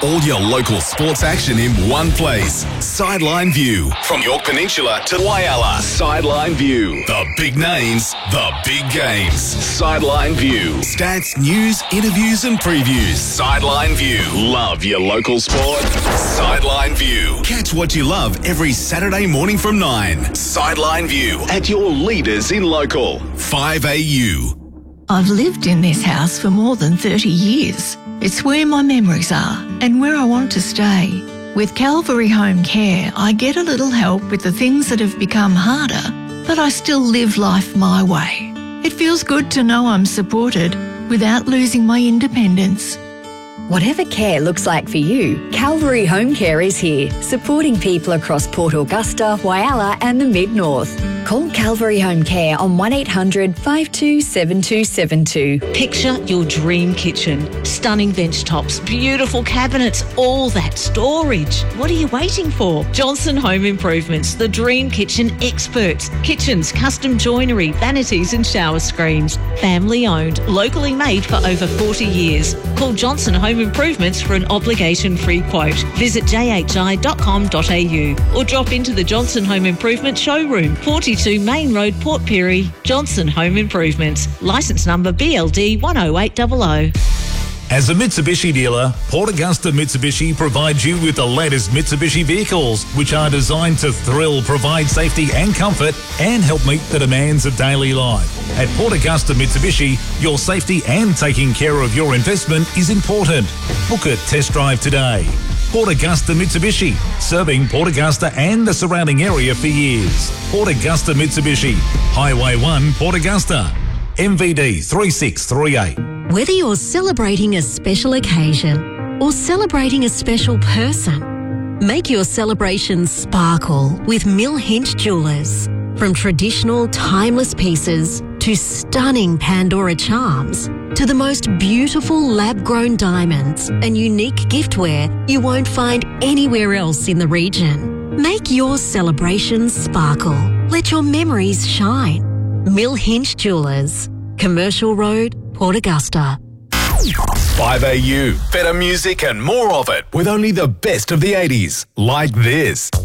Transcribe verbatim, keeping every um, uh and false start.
All your local sports action in one place. Sideline View. From York Peninsula to Whyalla. Sideline View. The big names, the big games. Sideline View. Stats, news, interviews and previews. Sideline View. Love your local sport? Sideline View. Catch what you love every Saturday morning from nine. Sideline View at your leaders in local. five A U. I've lived in this house for more than thirty years. It's where my memories are and where I want to stay. With Calvary Home Care, I get a little help with the things that have become harder, but I still live life my way. It feels good to know I'm supported without losing my independence. Whatever care looks like for you, Calvary Home Care is here, supporting people across Port Augusta, Whyalla and the Mid-North. Call Calvary Home Care on one eight hundred five two seven two seven two. Picture your dream kitchen. Stunning bench tops, beautiful cabinets, all that storage. What are you waiting for? Johnson Home Improvements, the dream kitchen experts. Kitchens, custom joinery, vanities and shower screens. Family owned, locally made for over forty years. Call Johnson Home Improvements for an obligation-free quote. Visit j h i dot com dot a u or drop into the Johnson Home Improvement showroom, forty-two Main Road, Port Pirie. Johnson Home Improvements. Licence number B L D one oh eight double oh. As a Mitsubishi dealer, Port Augusta Mitsubishi provides you with the latest Mitsubishi vehicles, which are designed to thrill, provide safety and comfort, and help meet the demands of daily life. At Port Augusta Mitsubishi, your safety and taking care of your investment is important. Book a test drive today. Port Augusta Mitsubishi, serving Port Augusta and the surrounding area for years. Port Augusta Mitsubishi, Highway one, Port Augusta. M V D three six three eight. Whether you're celebrating a special occasion or celebrating a special person, make your celebration sparkle with Mill Hinch Jewellers. From traditional, timeless pieces to stunning Pandora charms to the most beautiful lab-grown diamonds and unique giftware you won't find anywhere else in the region. Make your celebration sparkle. Let your memories shine. Mill Hinch Jewellers, Commercial Road, Port Augusta. five A U. Better music and more of it with only the best of the eighties. Like this.